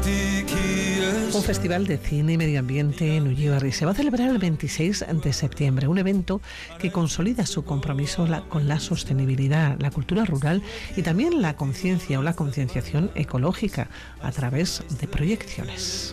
Un festival de cine y medio ambiente en Ullibarri se va a celebrar el 26 de septiembre, un evento que consolida su compromiso con la sostenibilidad, la cultura rural y también la conciencia o la concienciación ecológica a través de proyecciones.